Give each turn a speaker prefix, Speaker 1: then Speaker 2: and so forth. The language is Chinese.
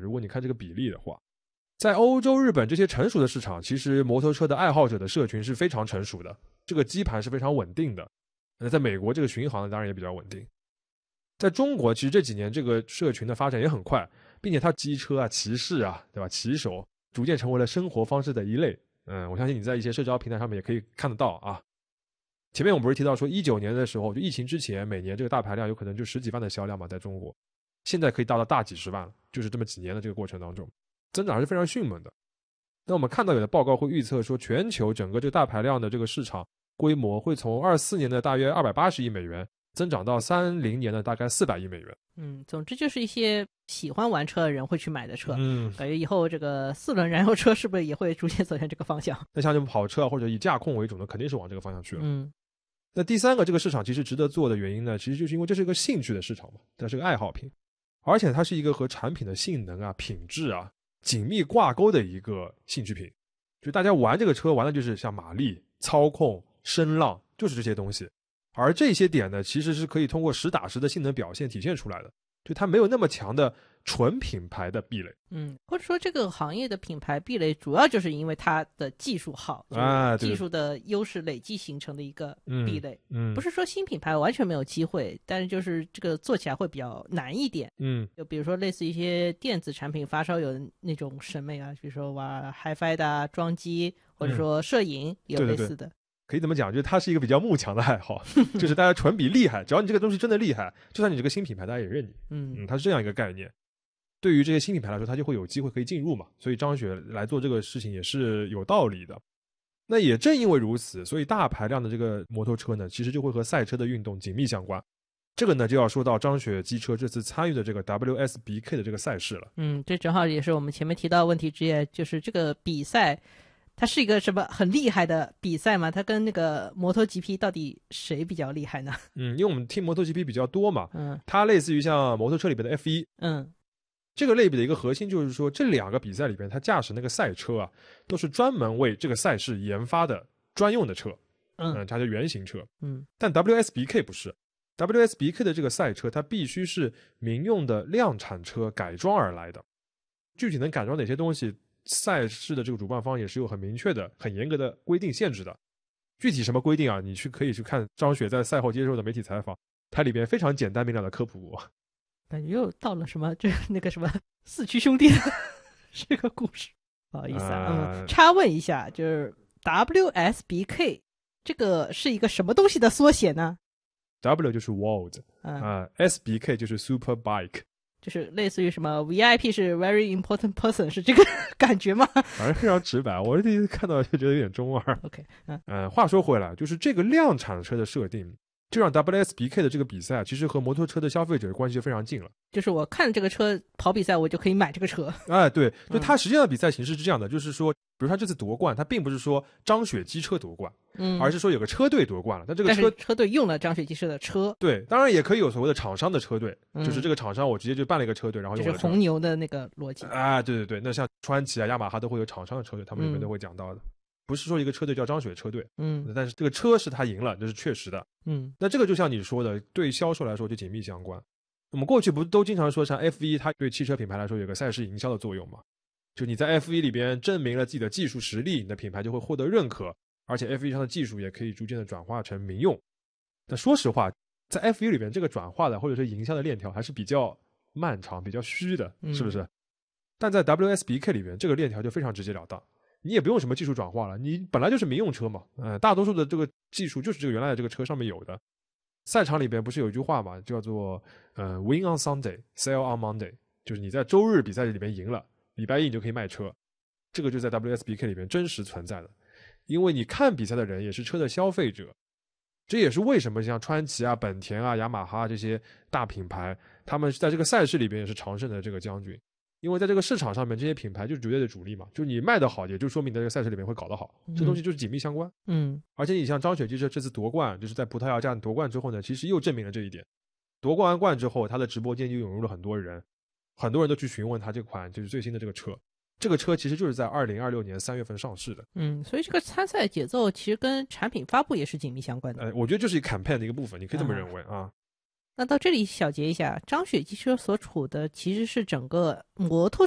Speaker 1: 如果你看这个比例的话，在欧洲、日本这些成熟的市场，其实摩托车的爱好者的社群是非常成熟的，这个基盘是非常稳定的。在美国这个巡航当然也比较稳定。在中国其实这几年这个社群的发展也很快，并且它机车啊、骑士啊，对吧？骑手逐渐成为了生活方式的一类。我相信你在一些社交平台上面也可以看得到啊。前面我们不是提到说19年的时候，就疫情之前，每年这个大排量有可能就10几万的销量嘛，在中国，现在可以达到大几十万了，就是这么几年的这个过程当中，增长还是非常迅猛的。那我们看到有的报告会预测说，全球整个这个大排量的这个市场规模会从24年的大约280亿美元增长到30年的大概400亿美元。
Speaker 2: 总之就是一些喜欢玩车的人会去买的车。感觉以后这个4轮燃油车是不是也会逐渐走向这个方向？那
Speaker 1: 像这种跑车啊，或者以驾控为主的，肯定是往这个方向去了。那第三个这个市场其实值得做的原因呢，其实就是因为这是一个兴趣的市场嘛，它是个爱好品，而且它是一个和产品的性能啊、品质啊紧密挂钩的一个兴趣品。就大家玩这个车玩的就是像马力、操控、声浪，就是这些东西。而这些点呢，其实是可以通过实打实的性能表现体现出来的，就它没有那么强的纯品牌的壁垒。
Speaker 2: 或者说这个行业的品牌壁垒主要就是因为它的技术好，技术的优势累积形成的一个壁垒。不是说新品牌完全没有机会，但是就是这个做起来会比较难一点。就比如说类似一些电子产品发烧友的那种审美啊，比如说玩 HiFi 的装机，或者说摄影也有类似的。
Speaker 1: 对，可以怎么讲，就是它是一个比较慕强的爱好，就是大家纯比厉害，只要你这个东西真的厉害，就算你这个新品牌大家也认你。它是这样一个概念。对于这些新品牌来说，它就会有机会可以进入嘛，所以张雪来做这个事情也是有道理的。那也正因为如此，所以大排量的这个摩托车呢，其实就会和赛车的运动紧密相关。这个呢就要说到张雪机车这次参与的这个 WSBK 的这个赛事了。
Speaker 2: 这正好也是我们前面提到的问题之一，就是这个比赛它是一个什么很厉害的比赛吗？它跟那个摩托 GP 到底谁比较厉害呢？
Speaker 1: 因为我们听摩托 GP 比较多嘛，它类似于像摩托车里边的 F1。这个类比的一个核心就是说，这2个比赛里边，它驾驶那个赛车啊，都是专门为这个赛事研发的专用的车。它叫原型车。但 WSBK 不是。WSBK 的这个赛车，它必须是民用的量产车改装而来的。具体能改装哪些东西，赛事的这个主办方也是有很明确的、很严格的规定限制的。具体什么规定啊？你可以去看张雪在赛后接受的媒体采访，它里边非常简单明了的科普过。
Speaker 2: 感觉又到了什么就是那个什么四驱兄弟这个故事。不好意思插问一下，就是 WSBK 这个是一个什么东西的缩写呢？
Speaker 1: W 就是 World，SBK 就是 Super Bike，
Speaker 2: 就是类似于什么 VIP 是 Very Important Person， 是这个感觉吗？
Speaker 1: 反正非常直白，我第一次看到就觉得有点中二。
Speaker 2: OK，
Speaker 1: 话说回来，就是这个量产车的设定，就让 WSBK 的这个比赛其实和摩托车的消费者关系就非常近了。
Speaker 2: 就是我看这个车跑比赛，我就可以买这个车。
Speaker 1: 对，就它实际上的比赛形式是这样的，就是说，比如他这次夺冠，他并不是说张雪机车夺冠，而是说有个车队夺冠了。但这个
Speaker 2: 车队用了张雪机车的车。
Speaker 1: 对，当然也可以有所谓的厂商的车队，就是这个厂商我直接就办了一个车队，然后
Speaker 2: 就是红牛的那个逻辑。
Speaker 1: 对，那像川崎啊、雅马哈都会有厂商的车队，他们里面都会讲到的。不是说一个车队叫张雪车队，但是这个车是他赢了，这是确实的。那这个就像你说的，对销售来说就紧密相关。我们过去不都经常说，像 F1 它对汽车品牌来说有个赛事营销的作用嘛？就你在 F1 里边证明了自己的技术实力，你的品牌就会获得认可，而且 F1 上的技术也可以逐渐的转化成民用。那说实话，在 F1 里边这个转化的或者是营销的链条还是比较漫长、比较虚的，是不是？但在 WSBK 里边，这个链条就非常直截了当。你也不用什么技术转化了，你本来就是民用车嘛，大多数的这个技术就是这个原来的这个车上面有的。赛场里边不是有一句话嘛，叫做Win on Sunday, Sell on Monday， 就是你在周日比赛里边赢了，礼拜一你就可以卖车。这个就在 WSBK 里边真实存在的，因为你看比赛的人也是车的消费者。这也是为什么像川崎啊、本田啊、雅马哈这些大品牌，他们在这个赛事里边也是常胜的这个将军。因为在这个市场上面，这些品牌就是绝对的主力嘛，就是你卖得好，也就说明你在这个赛事里面会搞得好，这东西就是紧密相关。而且你像张雪机车这次夺冠，就是在葡萄牙站夺冠之后呢，其实又证明了这一点。夺冠完冠之后，他的直播间就涌入了很多人，很多人都去询问他这款就是最新的这个车。这个车其实就是在2026年3月份上市的。
Speaker 2: 所以这个参赛节奏其实跟产品发布也是紧密相关的。
Speaker 1: 我觉得就是一 campaign 的一个部分，你可以这么认为啊。
Speaker 2: 那到这里小结一下，张雪机车所处的其实是整个摩托